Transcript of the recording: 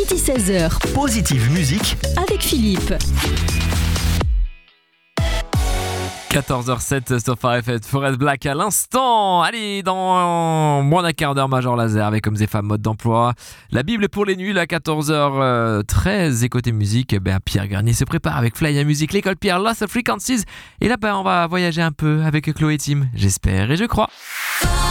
midi 16h. Positive musique Avec Philippe. 14h07 sur Phare FM, Forest Black à l'instant. Allez, dans moins d'un quart d'heure, Major Lazer avec Hommes et Femmes mode d'emploi. La Bible pour les nuls à 14h13. Et côté musique, Pierre Garnier se prépare avec Fly Music, l'école Pierre, Lost of Frequencies. Et là, on va voyager un peu avec Chloé Tim, j'espère et je crois.